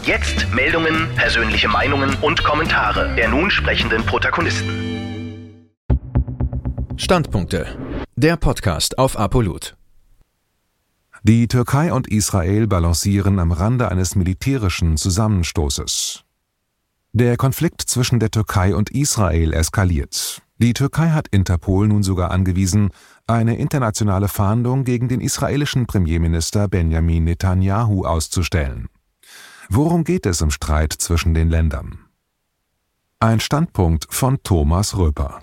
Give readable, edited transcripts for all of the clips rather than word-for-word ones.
Jetzt Meldungen, persönliche Meinungen und Kommentare der nun sprechenden Protagonisten. Standpunkte. Der Podcast auf Apollut. Die Türkei und Israel balancieren am Rande eines militärischen Zusammenstoßes. Der Konflikt zwischen der Türkei und Israel eskaliert. Die Türkei hat Interpol nun sogar angewiesen, eine internationale Fahndung gegen den israelischen Premierminister Benjamin Netanyahu auszustellen. Worum geht es im Streit zwischen den Ländern? Ein Standpunkt von Thomas Röper.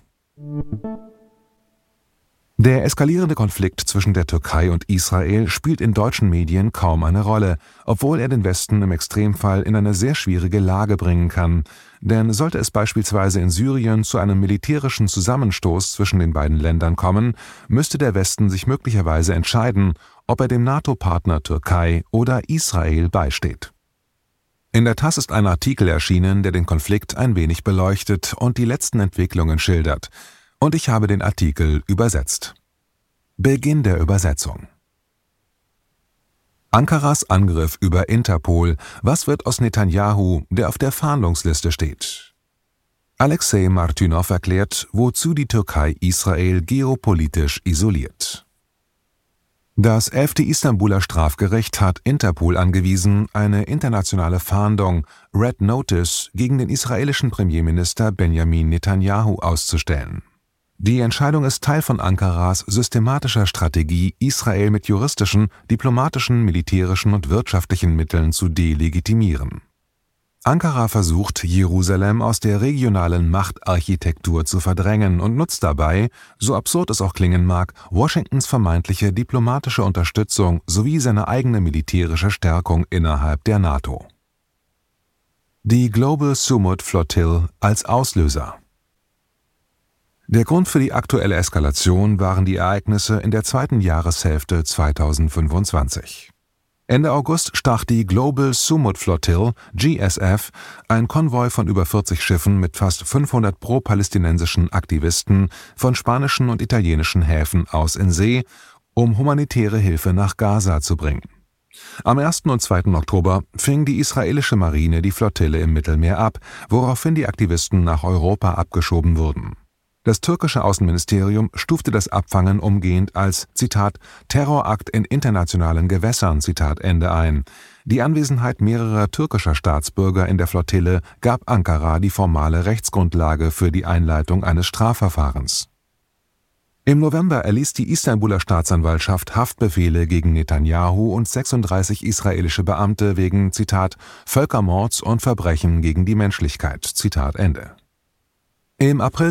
Der eskalierende Konflikt zwischen der Türkei und Israel spielt in deutschen Medien kaum eine Rolle, obwohl er den Westen im Extremfall in eine sehr schwierige Lage bringen kann. Denn sollte es beispielsweise in Syrien zu einem militärischen Zusammenstoß zwischen den beiden Ländern kommen, müsste der Westen sich möglicherweise entscheiden, ob er dem NATO-Partner Türkei oder Israel beisteht. In der TASS ist ein Artikel erschienen, der den Konflikt ein wenig beleuchtet und die letzten Entwicklungen schildert. Und ich habe den Artikel übersetzt. Beginn der Übersetzung. Ankaras Angriff über Interpol. Was wird aus Netanyahu, der auf der Fahndungsliste steht? Alexei Martynov erklärt, wozu die Türkei Israel geopolitisch isoliert. Das 11. Istanbuler Strafgericht hat Interpol angewiesen, eine internationale Fahndung, Red Notice, gegen den israelischen Premierminister Benjamin Netanyahu auszustellen. Die Entscheidung ist Teil von Ankaras systematischer Strategie, Israel mit juristischen, diplomatischen, militärischen und wirtschaftlichen Mitteln zu delegitimieren. Ankara versucht, Jerusalem aus der regionalen Machtarchitektur zu verdrängen und nutzt dabei, so absurd es auch klingen mag, Washingtons vermeintliche diplomatische Unterstützung sowie seine eigene militärische Stärkung innerhalb der NATO. Die Global Sumut Flotille als Auslöser. Der Grund für die aktuelle Eskalation waren die Ereignisse in der zweiten Jahreshälfte 2025. Ende August stach die Global Sumut Flotille, GSF, ein Konvoi von über 40 Schiffen mit fast 500 pro-palästinensischen Aktivisten von spanischen und italienischen Häfen aus in See, um humanitäre Hilfe nach Gaza zu bringen. Am 1. und 2. Oktober fing die israelische Marine die Flottille im Mittelmeer ab, woraufhin die Aktivisten nach Europa abgeschoben wurden. Das türkische Außenministerium stufte das Abfangen umgehend als, Zitat, Terrorakt in internationalen Gewässern, Zitat Ende ein. Die Anwesenheit mehrerer türkischer Staatsbürger in der Flottille gab Ankara die formale Rechtsgrundlage für die Einleitung eines Strafverfahrens. Im November erließ die Istanbuler Staatsanwaltschaft Haftbefehle gegen Netanyahu und 36 israelische Beamte wegen, Zitat, Völkermords und Verbrechen gegen die Menschlichkeit, Zitat Ende. Im April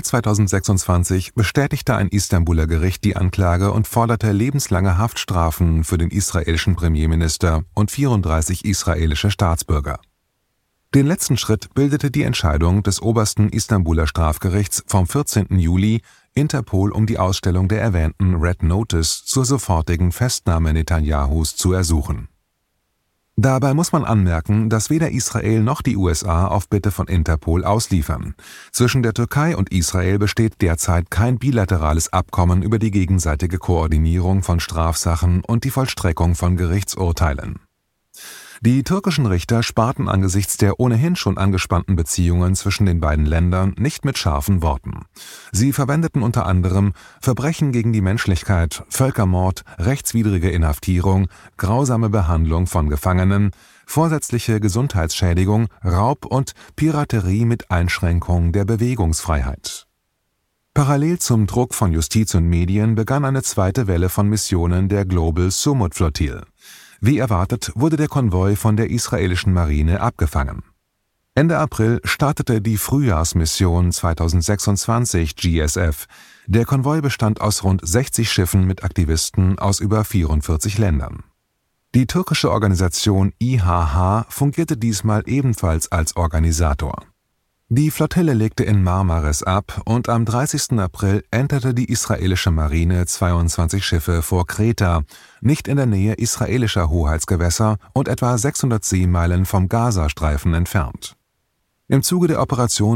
2026 bestätigte ein Istanbuler Gericht die Anklage und forderte lebenslange Haftstrafen für den israelischen Premierminister und 34 israelische Staatsbürger. Den letzten Schritt bildete die Entscheidung des obersten Istanbuler Strafgerichts vom 14. Juli, Interpol um die Ausstellung der erwähnten Red Notice zur sofortigen Festnahme Netanyahus zu ersuchen. Dabei muss man anmerken, dass weder Israel noch die USA auf Bitte von Interpol ausliefern. Zwischen der Türkei und Israel besteht derzeit kein bilaterales Abkommen über die gegenseitige Koordinierung von Strafsachen und die Vollstreckung von Gerichtsurteilen. Die türkischen Richter sparten angesichts der ohnehin schon angespannten Beziehungen zwischen den beiden Ländern nicht mit scharfen Worten. Sie verwendeten unter anderem Verbrechen gegen die Menschlichkeit, Völkermord, rechtswidrige Inhaftierung, grausame Behandlung von Gefangenen, vorsätzliche Gesundheitsschädigung, Raub und Piraterie mit Einschränkung der Bewegungsfreiheit. Parallel zum Druck von Justiz und Medien begann eine zweite Welle von Missionen der Global Sumut Flotille. Wie erwartet wurde der Konvoi von der israelischen Marine abgefangen. Ende April startete die Frühjahrsmission 2026 GSF. Der Konvoi bestand aus rund 60 Schiffen mit Aktivisten aus über 44 Ländern. Die türkische Organisation İHA fungierte diesmal ebenfalls als Organisator. Die Flottille legte in Marmaris ab und am 30. April enterte die israelische Marine 22 Schiffe vor Kreta, nicht in der Nähe israelischer Hoheitsgewässer und etwa 600 Seemeilen vom Gazastreifen entfernt. Im Zuge der Operation